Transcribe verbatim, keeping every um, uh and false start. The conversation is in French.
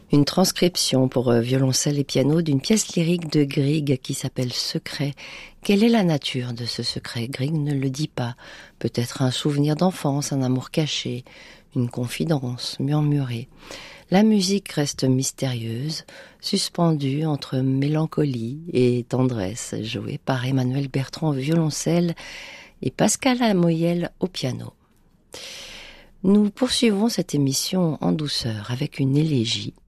Une transcription pour violoncelle et piano d'une pièce lyrique de Grieg qui s'appelle Secret. Quelle est la nature de ce secret? Grieg ne le dit pas. Peut-être un souvenir d'enfance, un amour caché, une confidence murmurée. La musique reste mystérieuse, suspendue entre mélancolie et tendresse, jouée par Emmanuel Bertrand au violoncelle et Pascal Amoyel au piano. Nous poursuivons cette émission en douceur avec une élégie